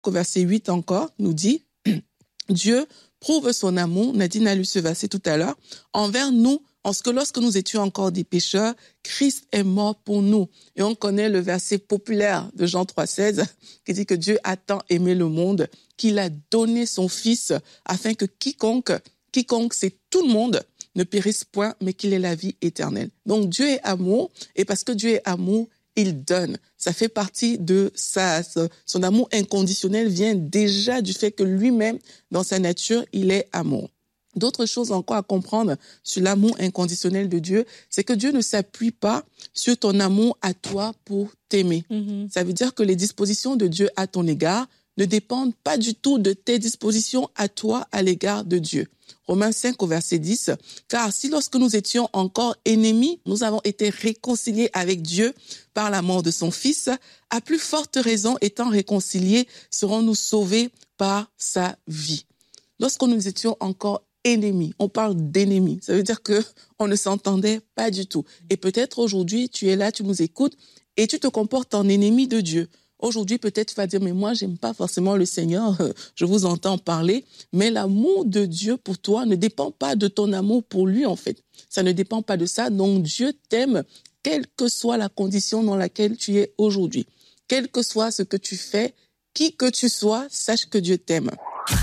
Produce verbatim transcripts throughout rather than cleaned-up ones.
au verset huit encore, nous dit « Dieu prouve son amour », Nadine a lu ce verset tout à l'heure, « envers nous, en ce que lorsque nous étions encore des pécheurs, Christ est mort pour nous. » Et on connaît le verset populaire de Jean trois seize qui dit que Dieu a tant aimé le monde qu'il a donné son Fils afin que quiconque, quiconque c'est tout le monde, ne périsse point, mais qu'il ait la vie éternelle. Donc Dieu est amour, et parce que Dieu est amour, il donne. Ça fait partie de ça. Son amour inconditionnel vient déjà du fait que lui-même, dans sa nature, il est amour. D'autres choses encore à comprendre sur l'amour inconditionnel de Dieu, c'est que Dieu ne s'appuie pas sur ton amour à toi pour t'aimer. Mm-hmm. Ça veut dire que les dispositions de Dieu à ton égard ne dépendent pas du tout de tes dispositions à toi à l'égard de Dieu. Romains cinq au verset dix, « Car si lorsque nous étions encore ennemis, nous avons été réconciliés avec Dieu par la mort de son Fils, à plus forte raison, étant réconciliés, serons-nous sauvés par sa vie. » Lorsque nous étions encore ennemis, on parle d'ennemis, ça veut dire que on ne s'entendait pas du tout. Et peut-être aujourd'hui, tu es là, tu nous écoutes et tu te comportes en ennemi de Dieu. Aujourd'hui, peut-être tu vas dire, mais moi, j'aime pas forcément le Seigneur, je vous entends parler, mais l'amour de Dieu pour toi ne dépend pas de ton amour pour lui, en fait. Ça ne dépend pas de ça. Donc, Dieu t'aime, quelle que soit la condition dans laquelle tu es aujourd'hui. Quel que soit ce que tu fais, qui que tu sois, sache que Dieu t'aime.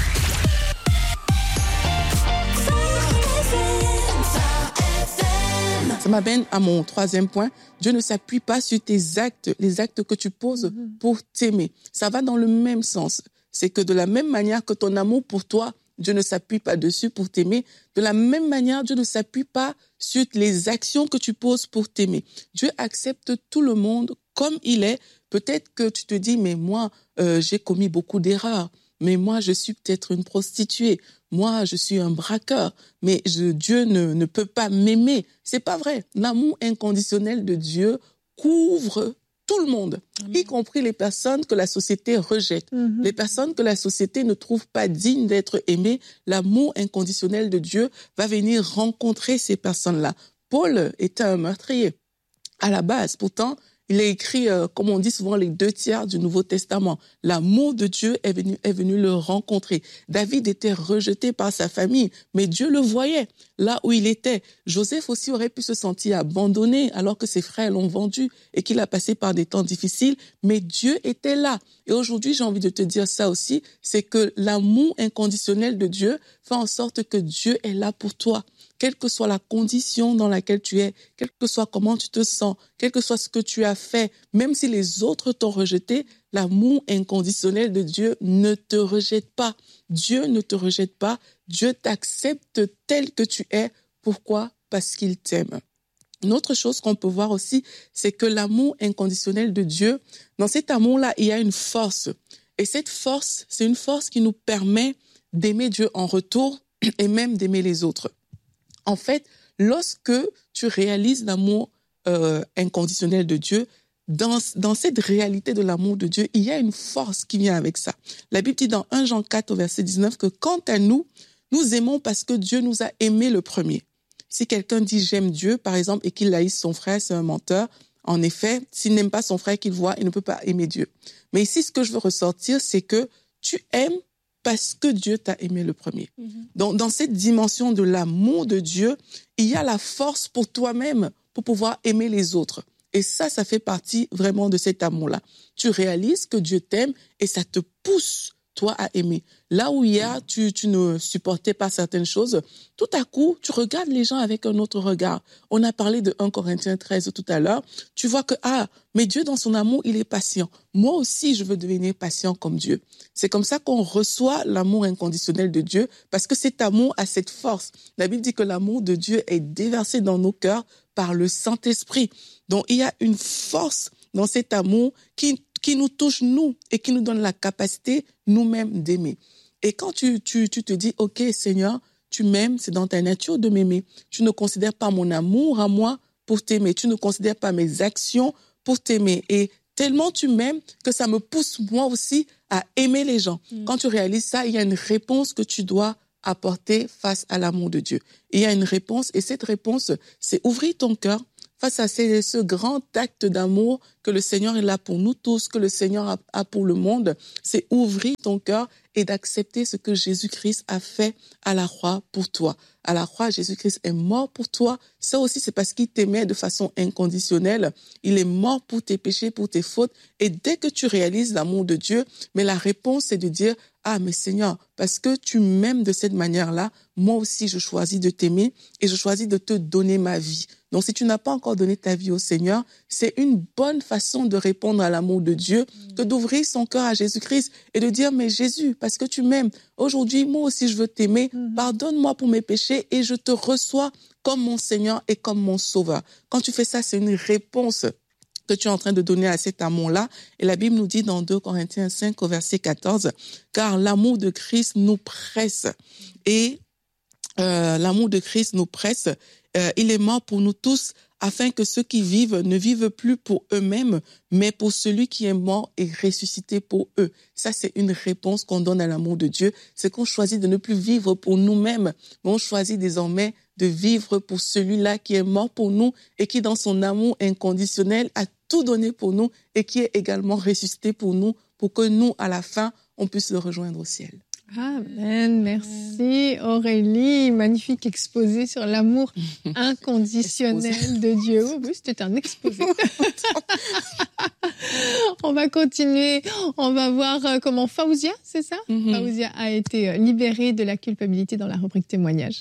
Ça m'amène à mon troisième point. Dieu ne s'appuie pas sur tes actes, les actes que tu poses mm-hmm. pour t'aimer. Ça va dans le même sens. C'est que de la même manière que ton amour pour toi, Dieu ne s'appuie pas dessus pour t'aimer. De la même manière, Dieu ne s'appuie pas sur les actions que tu poses pour t'aimer. Dieu accepte tout le monde comme il est. Peut-être que tu te dis, mais moi, euh, j'ai commis beaucoup d'erreurs. Mais moi, je suis peut-être une prostituée. Moi, je suis un braqueur. Mais je, Dieu ne, ne peut pas m'aimer. C'est pas vrai. L'amour inconditionnel de Dieu couvre tout le monde, mmh. y compris les personnes que la société rejette. Mmh. Les personnes que la société ne trouve pas dignes d'être aimées. L'amour inconditionnel de Dieu va venir rencontrer ces personnes-là. Paul était un meurtrier à la base. Pourtant, il a écrit, euh, comme on dit souvent, les deux tiers du Nouveau Testament. L'amour de Dieu est venu, est venu le rencontrer. David était rejeté par sa famille, mais Dieu le voyait là où il était. Joseph aussi aurait pu se sentir abandonné alors que ses frères l'ont vendu et qu'il a passé par des temps difficiles, mais Dieu était là. Et aujourd'hui, j'ai envie de te dire ça aussi, c'est que l'amour inconditionnel de Dieu fait en sorte que Dieu est là pour toi. Quelle que soit la condition dans laquelle tu es, quel que soit comment tu te sens, quel que soit ce que tu as fait, même si les autres t'ont rejeté, l'amour inconditionnel de Dieu ne te rejette pas. Dieu ne te rejette pas. Dieu t'accepte tel que tu es. Pourquoi? Parce qu'il t'aime. Une autre chose qu'on peut voir aussi, c'est que l'amour inconditionnel de Dieu, dans cet amour-là, il y a une force. Et cette force, c'est une force qui nous permet d'aimer Dieu en retour et même d'aimer les autres. En fait, lorsque tu réalises l'amour euh, inconditionnel de Dieu, dans, dans cette réalité de l'amour de Dieu, il y a une force qui vient avec ça. La Bible dit dans premier Jean quatre, au verset dix-neuf, que quant à nous, nous aimons parce que Dieu nous a aimés le premier. Si quelqu'un dit « j'aime Dieu », par exemple, et qu'il haïsse son frère, c'est un menteur. En effet, s'il n'aime pas son frère qu'il voit, il ne peut pas aimer Dieu. Mais ici, ce que je veux ressortir, c'est que tu aimes parce que Dieu t'a aimé le premier. Mm-hmm. Donc, dans cette dimension de l'amour de Dieu, il y a la force pour toi-même pour pouvoir aimer les autres. Et ça, ça fait partie vraiment de cet amour-là. Tu réalises que Dieu t'aime et ça te pousse, toi, à aimer. Là où hier, tu, tu ne supportais pas certaines choses, tout à coup, tu regardes les gens avec un autre regard. On a parlé de premier Corinthiens treize tout à l'heure. Tu vois que, ah, mais Dieu, dans son amour, il est patient. Moi aussi, je veux devenir patient comme Dieu. C'est comme ça qu'on reçoit l'amour inconditionnel de Dieu, parce que cet amour a cette force. La Bible dit que l'amour de Dieu est déversé dans nos cœurs par le Saint-Esprit. Donc, il y a une force dans cet amour qui, qui nous touche, nous, et qui nous donne la capacité, nous-mêmes, d'aimer. Et quand tu, tu, tu te dis, OK, Seigneur, tu m'aimes, c'est dans ta nature de m'aimer. Tu ne considères pas mon amour à moi pour t'aimer. Tu ne considères pas mes actions pour t'aimer. Et tellement tu m'aimes que ça me pousse, moi aussi, à aimer les gens. Mmh. Quand tu réalises ça, il y a une réponse que tu dois apporter face à l'amour de Dieu. Et il y a une réponse, et cette réponse, c'est ouvrir ton cœur, face à ces, ce grand acte d'amour que le Seigneur est là pour nous tous, que le Seigneur a, a pour le monde, c'est ouvrir ton cœur et d'accepter ce que Jésus-Christ a fait à la croix pour toi. À la croix, Jésus-Christ est mort pour toi. Ça aussi, c'est parce qu'il t'aimait de façon inconditionnelle. Il est mort pour tes péchés, pour tes fautes. Et dès que tu réalises l'amour de Dieu, mais la réponse, c'est de dire, ah, mais Seigneur, parce que tu m'aimes de cette manière-là, moi aussi, je choisis de t'aimer et je choisis de te donner ma vie. Donc, si tu n'as pas encore donné ta vie au Seigneur, c'est une bonne façon de répondre à l'amour de Dieu que d'ouvrir son cœur à Jésus-Christ et de dire, mais Jésus, parce que tu m'aimes, aujourd'hui, moi aussi, je veux t'aimer, mm-hmm. pardonne-moi pour mes péchés et je te reçois comme mon Seigneur et comme mon Sauveur. Quand tu fais ça, c'est une réponse que tu es en train de donner à cet amour-là. Et la Bible nous dit dans deux Corinthiens cinq au verset quatorze, car l'amour de Christ nous presse. Et euh, l'amour de Christ nous presse. Euh, il est mort pour nous tous afin que ceux qui vivent ne vivent plus pour eux-mêmes, mais pour celui qui est mort et ressuscité pour eux. Ça, c'est une réponse qu'on donne à l'amour de Dieu. C'est qu'on choisit de ne plus vivre pour nous-mêmes, mais on choisit désormais de vivre pour celui-là qui est mort pour nous et qui, dans son amour inconditionnel, a tout donné pour nous et qui est également ressuscité pour nous, pour que nous, à la fin, on puisse le rejoindre au ciel. Amen. Merci Aurélie. Magnifique exposé sur l'amour inconditionnel de Dieu. Oh, oui, c'était un exposé. On va continuer. On va voir comment Faouzia, c'est ça? Mm-hmm. Faouzia a été libérée de la culpabilité dans la rubrique témoignage.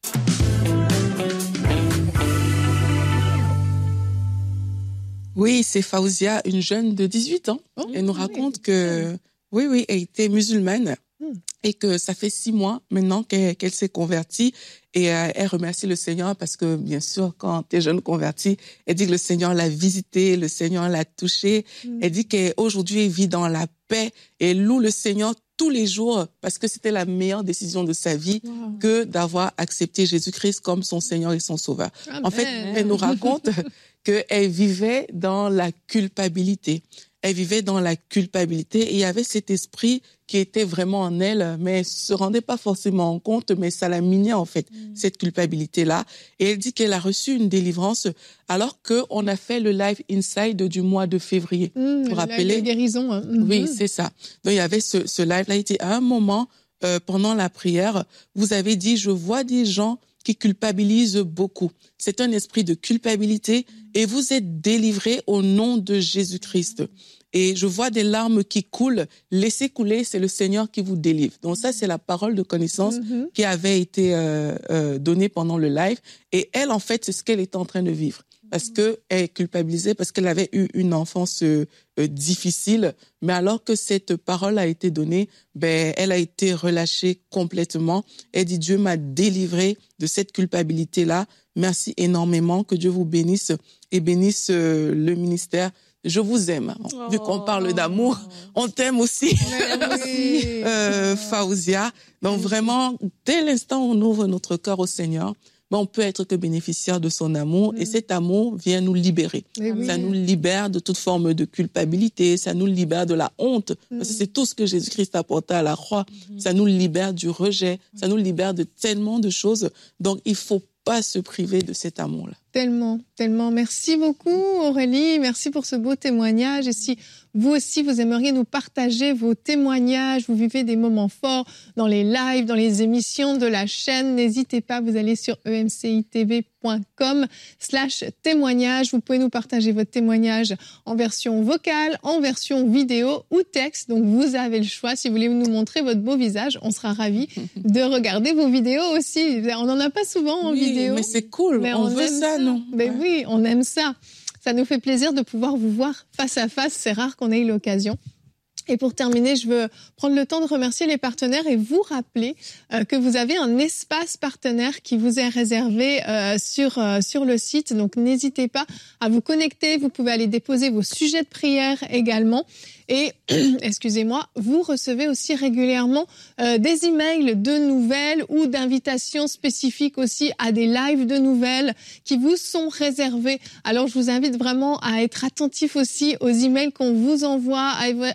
Oui, c'est Faouzia, une jeune de dix-huit ans. Oh, elle nous raconte oui. que, oui, oui, elle était musulmane. Et que ça fait six mois maintenant qu'elle, qu'elle s'est convertie et euh, elle remercie le Seigneur parce que, bien sûr, quand tu es jeune convertie, elle dit que le Seigneur l'a visitée, le Seigneur l'a touchée. Mm. Elle dit qu'aujourd'hui, elle vit dans la paix et elle loue le Seigneur tous les jours parce que c'était la meilleure décision de sa vie wow. que d'avoir accepté Jésus-Christ comme son Seigneur et son Sauveur. Amen. En fait, elle nous raconte qu'elle vivait dans la culpabilité. Elle vivait dans la culpabilité et il y avait cet esprit qui était vraiment en elle, mais elle se rendait pas forcément en compte, mais ça la minait en fait, mmh. cette culpabilité-là. Et elle dit qu'elle a reçu une délivrance alors qu'on a fait le live Inside du mois de février. Mmh, vous vous rappelez? La guérison. Hein. Mmh. Oui, c'est ça. Donc il y avait ce, ce live-là. Il dit à un moment, euh, pendant la prière, vous avez dit, je vois des gens qui culpabilisent beaucoup. C'est un esprit de culpabilité et vous êtes délivrés au nom de Jésus-Christ. Et je vois des larmes qui coulent. Laissez couler, c'est le Seigneur qui vous délivre. Donc ça, c'est la parole de connaissance mm-hmm. qui avait été euh, euh, donnée pendant le live. Et elle, en fait, c'est ce qu'elle était en train de vivre. Parce que elle est culpabilisée, parce qu'elle avait eu une enfance euh, euh, difficile. Mais alors que cette parole a été donnée, ben, elle a été relâchée complètement. Elle dit, Dieu m'a délivrée de cette culpabilité-là. Merci énormément. Que Dieu vous bénisse et bénisse euh, le ministère. Je vous aime. Oh. Vu qu'on parle d'amour, on t'aime aussi. Merci, euh, Faouzia. Donc vraiment, dès l'instant où on ouvre notre cœur au Seigneur, ben on peut être que bénéficiaire de son amour. Mm. Et cet amour vient nous libérer. Oui. Ça nous libère de toute forme de culpabilité. Ça nous libère de la honte. Mm. Parce que c'est tout ce que Jésus-Christ a porté à la croix. Mm. Ça nous libère du rejet. Mm. Ça nous libère de tellement de choses. Donc, il faut pas se priver de cet amour-là. Tellement, tellement. Merci beaucoup Aurélie, merci pour ce beau témoignage. Et si vous aussi, vous aimeriez nous partager vos témoignages, vous vivez des moments forts dans les lives, dans les émissions de la chaîne, n'hésitez pas, vous allez sur e m c i t v point com slash témoignage. Vous pouvez nous partager votre témoignage en version vocale, en version vidéo ou texte. Donc, vous avez le choix. Si vous voulez nous montrer votre beau visage, on sera ravis de regarder vos vidéos aussi. On n'en a pas souvent en oui, vidéo. Mais c'est cool, mais on, on veut ça, ça, non? Mais ouais. Oui, on aime ça. Ça nous fait plaisir de pouvoir vous voir face à face. C'est rare qu'on ait eu l'occasion. Et pour terminer, je veux prendre le temps de remercier les partenaires et vous rappeler euh, que vous avez un espace partenaire qui vous est réservé euh, sur euh, sur le site. Donc, n'hésitez pas à vous connecter. Vous pouvez aller déposer vos sujets de prière également. Et, excusez-moi, vous recevez aussi régulièrement euh, des emails de nouvelles ou d'invitations spécifiques aussi à des lives de nouvelles qui vous sont réservés. Alors, je vous invite vraiment à être attentif aussi aux emails qu'on vous envoie, à aller éventuellement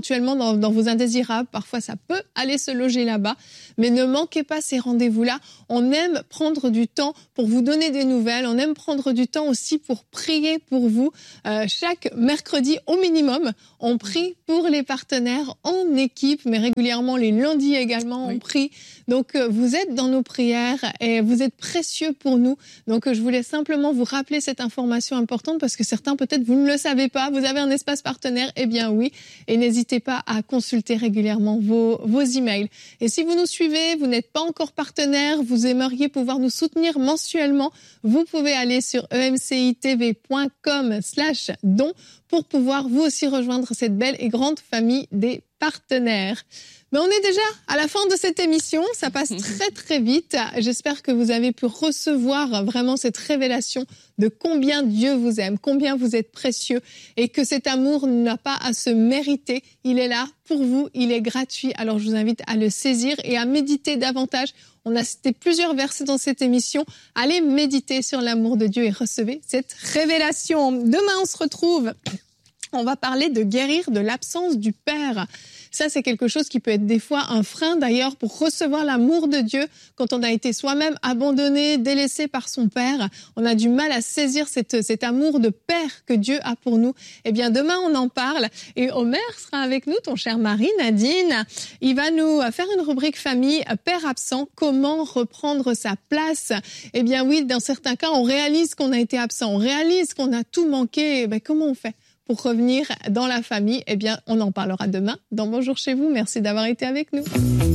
éventuellement dans, dans vos indésirables. Parfois, ça peut aller se loger là-bas. Mais ne manquez pas ces rendez-vous-là. On aime prendre du temps pour vous donner des nouvelles. On aime prendre du temps aussi pour prier pour vous. Euh, chaque mercredi, au minimum, on prie pour les partenaires en équipe, mais régulièrement les lundis également, on oui. prie. Donc, euh, vous êtes dans nos prières et vous êtes précieux pour nous. Donc, euh, je voulais simplement vous rappeler cette information importante parce que certains, peut-être, vous ne le savez pas. Vous avez un espace partenaire? Eh bien, oui. Et n'hésitez pas à consulter régulièrement vos, vos emails. Et si vous nous suivez, vous n'êtes pas encore partenaire, vous aimeriez pouvoir nous soutenir mensuellement, vous pouvez aller sur emcitv.com slash don pour pouvoir vous aussi rejoindre cette belle et grande famille des partenaires. Mais on est déjà à la fin de cette émission, ça passe très très vite. J'espère que vous avez pu recevoir vraiment cette révélation de combien Dieu vous aime, combien vous êtes précieux et que cet amour n'a pas à se mériter. Il est là pour vous, il est gratuit. Alors je vous invite à le saisir et à méditer davantage. On a cité plusieurs versets dans cette émission. Allez méditer sur l'amour de Dieu et recevez cette révélation. Demain, on se retrouve. On va parler de guérir de l'absence du Père. Ça, c'est quelque chose qui peut être des fois un frein d'ailleurs pour recevoir l'amour de Dieu. Quand on a été soi-même abandonné, délaissé par son Père, on a du mal à saisir cette, cet amour de Père que Dieu a pour nous. Eh bien, demain, on en parle. Et Omer sera avec nous, ton cher mari, Nadine. Il va nous faire une rubrique famille, Père absent, comment reprendre sa place. Eh bien oui, dans certains cas, on réalise qu'on a été absent, on réalise qu'on a tout manqué. Eh bien, comment on fait pour revenir dans la famille? Eh bien, on en parlera demain dans Bonjour chez vous. Merci d'avoir été avec nous.